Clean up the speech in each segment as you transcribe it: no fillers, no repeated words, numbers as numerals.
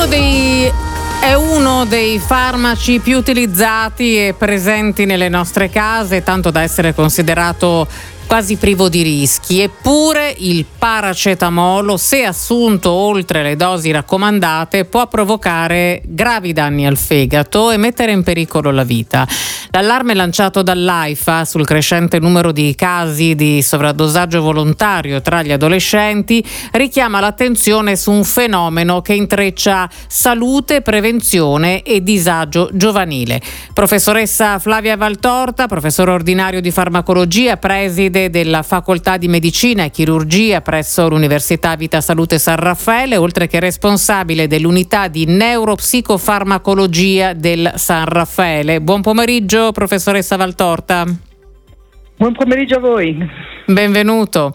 È uno dei farmaci più utilizzati e presenti nelle nostre case, tanto da essere considerato quasi privo di rischi. Eppure il paracetamolo, se assunto oltre le dosi raccomandate, può provocare gravi danni al fegato e mettere in pericolo la vita. L'allarme lanciato dall'AIFA sul crescente numero di casi di sovradosaggio volontario tra gli adolescenti richiama l'attenzione su un fenomeno che intreccia salute, prevenzione e disagio giovanile. Professoressa Flavia Valtorta, professore ordinario di farmacologia, preside della Facoltà di Medicina e Chirurgia presso l'Università Vita Salute San Raffaele, oltre che responsabile dell'unità di neuropsicofarmacologia del San Raffaele. Buon pomeriggio, professoressa Valtorta. Buon pomeriggio a voi. Benvenuta.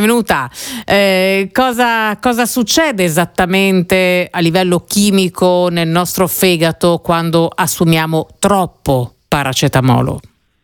Cosa succede esattamente a livello chimico nel nostro fegato quando assumiamo troppo paracetamolo?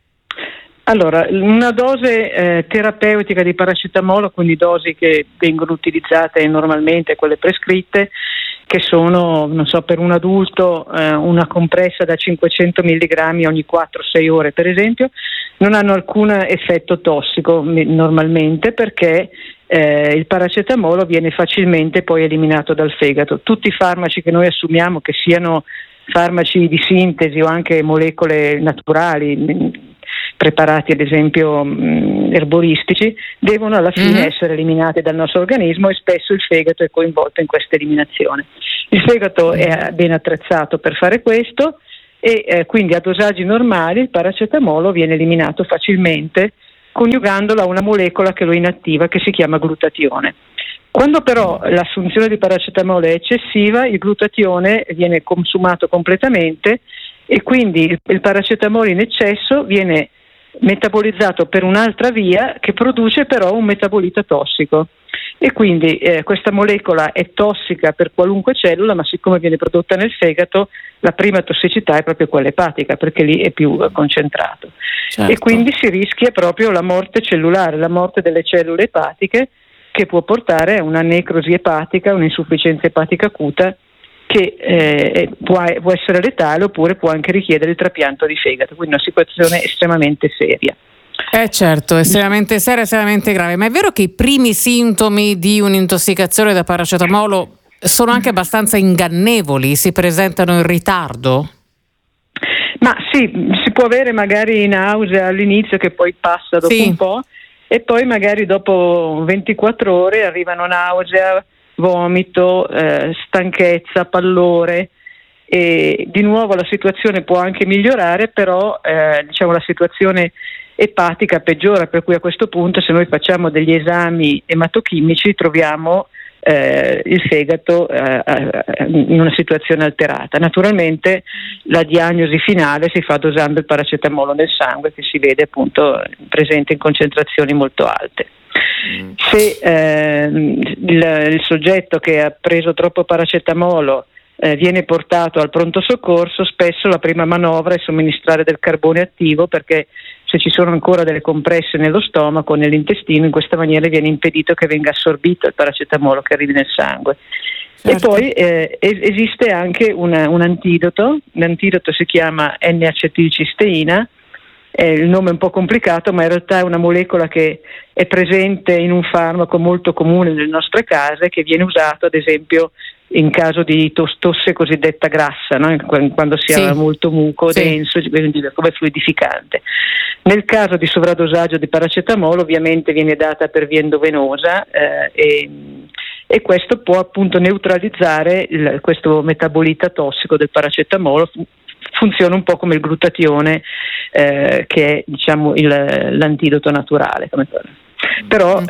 Allora, una dose terapeutica di paracetamolo, quindi dosi che vengono utilizzate normalmente, quelle prescritte, che sono, per un adulto una compressa da 500 mg ogni 4-6 ore per esempio, non hanno alcun effetto tossico normalmente, perché il paracetamolo viene facilmente poi eliminato dal fegato. Tutti i farmaci che noi assumiamo, che siano farmaci di sintesi o anche molecole naturali, preparati ad esempio erboristici, devono alla fine essere eliminati dal nostro organismo, e spesso il fegato è coinvolto in questa eliminazione. Il fegato è ben attrezzato per fare questo, e quindi a dosaggi normali il paracetamolo viene eliminato facilmente coniugandolo a una molecola che lo inattiva, che si chiama glutatione. Quando però l'assunzione di paracetamolo è eccessiva, il glutatione viene consumato completamente, e quindi il paracetamolo in eccesso viene metabolizzato per un'altra via che produce però un metabolita tossico, e quindi questa molecola è tossica per qualunque cellula, ma siccome viene prodotta nel fegato, la prima tossicità è proprio quella epatica, perché lì è più concentrato. Certo. E quindi si rischia proprio la morte cellulare, la morte delle cellule epatiche, che può portare a una necrosi epatica, un'insufficienza epatica acuta, che può essere letale, oppure può anche richiedere il trapianto di fegato, quindi una situazione estremamente seria. Certo, estremamente seria, estremamente grave. Ma è vero che i primi sintomi di un'intossicazione da paracetamolo sono anche abbastanza ingannevoli, si presentano in ritardo? Ma sì, si può avere magari nausea all'inizio, che poi passa dopo un po', e poi magari dopo 24 ore arrivano nausea, vomito, stanchezza, pallore, e di nuovo la situazione può anche migliorare, però la situazione epatica peggiora, per cui a questo punto, se noi facciamo degli esami ematochimici, troviamo il fegato in una situazione alterata. Naturalmente la diagnosi finale si fa dosando il paracetamolo nel sangue, che si vede appunto presente in concentrazioni molto alte. Se il soggetto che ha preso troppo paracetamolo viene portato al pronto soccorso, spesso la prima manovra è somministrare del carbone attivo, perché se ci sono ancora delle compresse nello stomaco o nell'intestino, in questa maniera viene impedito che venga assorbito il paracetamolo che arrivi nel sangue. Certo. E poi esiste anche un antidoto. L'antidoto si chiama N-acetilcisteina. Il nome è un po' complicato, ma in realtà è una molecola che è presente in un farmaco molto comune nelle nostre case, che viene usato ad esempio in caso di tosse cosiddetta grassa, no? Quando si ha molto muco denso, come fluidificante. Nel caso di sovradosaggio di paracetamolo, ovviamente viene data per via endovenosa, e questo può appunto neutralizzare questo metabolita tossico del paracetamolo. Funziona un po' come il glutatione, che è l'antidoto naturale. Però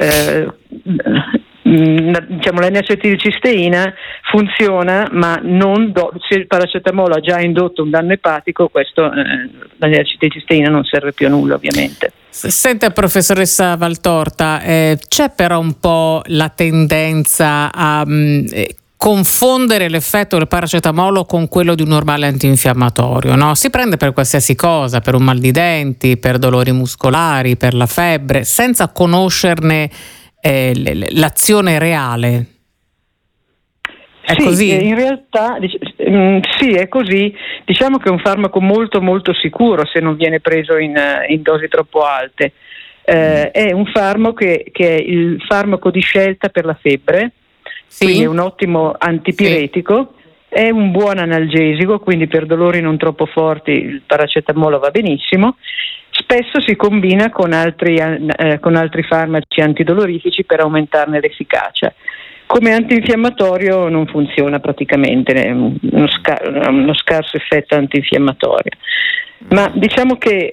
l'N-acetilcisteina funziona, ma non se il paracetamolo ha già indotto un danno epatico, l'N-acetilcisteina non serve più a nulla, ovviamente. Senta, professoressa Valtorta, c'è però un po' la tendenza a confondere l'effetto del paracetamolo con quello di un normale antinfiammatorio, no? Si prende per qualsiasi cosa, per un mal di denti, per dolori muscolari, per la febbre, senza conoscerne l'azione reale. È così? In realtà sì, è così. Diciamo che è un farmaco molto molto sicuro se non viene preso in dosi troppo alte. È un farmaco che è il farmaco di scelta per la febbre, quindi è un ottimo antipiretico, è un buon analgesico, quindi per dolori non troppo forti il paracetamolo va benissimo. Spesso si combina con altri farmaci antidolorifici per aumentarne l'efficacia. Come antinfiammatorio non funziona praticamente, è uno scarso effetto antinfiammatorio. Ma diciamo che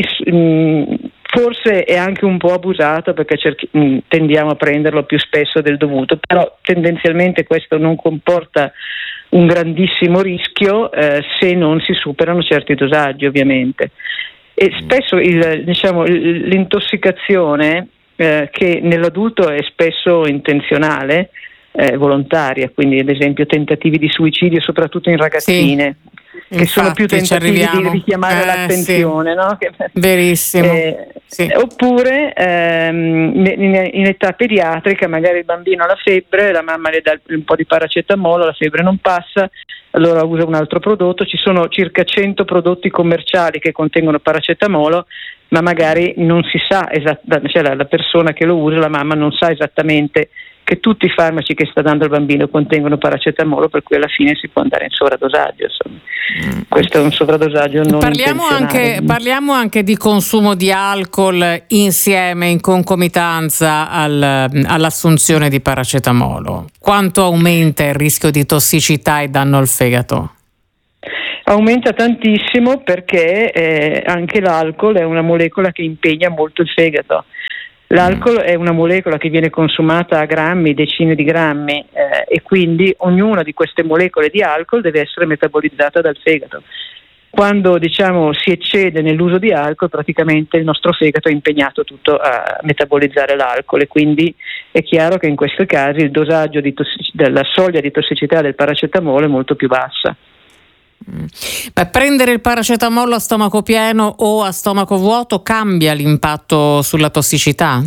forse è anche un po' abusato perché tendiamo a prenderlo più spesso del dovuto, però tendenzialmente questo non comporta un grandissimo rischio se non si superano certi dosaggi, ovviamente. E spesso l'intossicazione che nell'adulto è spesso intenzionale, volontaria, quindi ad esempio tentativi di suicidio soprattutto in ragazzine, che sono più tentativi di richiamare l'attenzione, no? Verissimo. Oppure in età pediatrica magari il bambino ha la febbre, la mamma le dà un po' di paracetamolo, la febbre non passa, allora usa un altro prodotto. Ci sono circa 100 prodotti commerciali che contengono paracetamolo, ma magari non si sa cioè la persona che lo usa, la mamma, non sa esattamente che tutti i farmaci che sta dando il bambino contengono paracetamolo, per cui alla fine si può andare in sovradosaggio. Insomma. Questo è un sovradosaggio non intenzionale. Parliamo anche di consumo di alcol insieme, in concomitanza all'assunzione di paracetamolo. Quanto aumenta il rischio di tossicità e danno al fegato? Aumenta tantissimo perché anche l'alcol è una molecola che impegna molto il fegato. L'alcol è una molecola che viene consumata a grammi, decine di grammi, e quindi ognuna di queste molecole di alcol deve essere metabolizzata dal fegato. Quando si eccede nell'uso di alcol, praticamente il nostro fegato è impegnato tutto a metabolizzare l'alcol, e quindi è chiaro che in questi casi il dosaggio della soglia di tossicità del paracetamolo è molto più bassa. Ma prendere il paracetamolo a stomaco pieno o a stomaco vuoto cambia l'impatto sulla tossicità?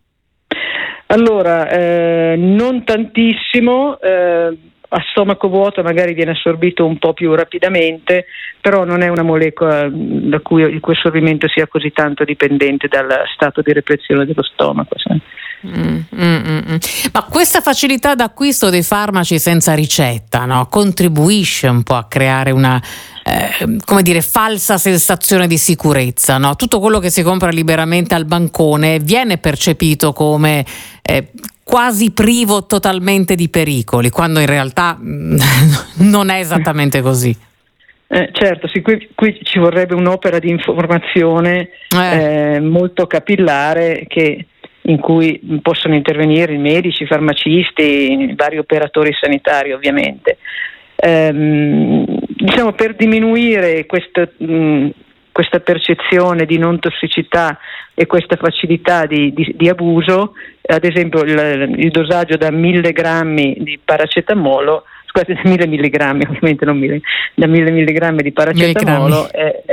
Allora, non tantissimo. A stomaco vuoto magari viene assorbito un po' più rapidamente, però non è una molecola il cui assorbimento sia così tanto dipendente dal stato di repressione dello stomaco. Ma questa facilità d'acquisto dei farmaci senza ricetta, no, contribuisce un po' a creare una falsa sensazione di sicurezza, no? Tutto quello che si compra liberamente al bancone viene percepito come quasi privo totalmente di pericoli, quando in realtà non è esattamente così. Certo, sì, qui ci vorrebbe un'opera di informazione molto capillare in cui possono intervenire i medici, i farmacisti, i vari operatori sanitari, ovviamente. Per diminuire questa percezione di non tossicità e questa facilità di abuso, ad esempio il dosaggio da 1000 grammi di paracetamolo, scusate, 1000 milligrammi, ovviamente non 1000, da 1000 milligrammi di paracetamolo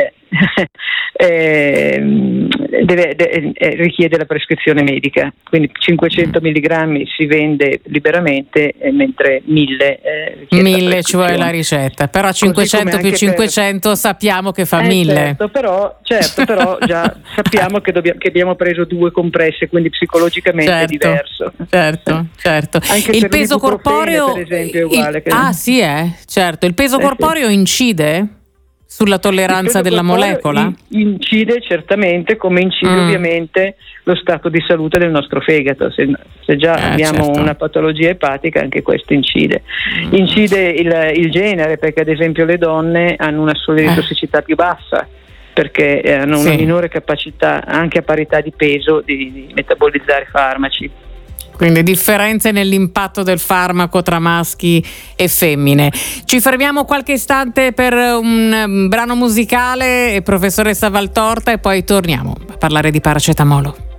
richiede la prescrizione medica, quindi 500 milligrammi si vende liberamente, mentre 1000 ci vuole la ricetta, però 500 più 500 sappiamo che fa 1000. Certo, però già sappiamo che abbiamo preso 2 compresse, quindi psicologicamente è diverso. Certo. Anche il peso corporeo, per esempio, è uguale. Certo. Il peso corporeo incide sulla tolleranza della molecola? Incide certamente, come incide ovviamente lo stato di salute del nostro fegato. Se già abbiamo una patologia epatica, anche questo incide. Incide il genere, perché ad esempio le donne hanno una soglia di tossicità più bassa, perché hanno una minore capacità, anche a parità di peso, di metabolizzare farmaci. Quindi differenze nell'impatto del farmaco tra maschi e femmine. Ci fermiamo qualche istante per un brano musicale, professoressa Valtorta, e poi torniamo a parlare di paracetamolo.